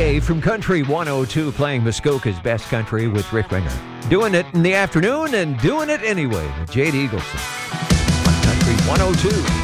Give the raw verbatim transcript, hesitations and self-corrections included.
Day from Country one oh two, playing Muskoka's Best Country with Rick Ringer. Doing it in the afternoon and doing it anyway with Jade Eagleson on Country one oh two.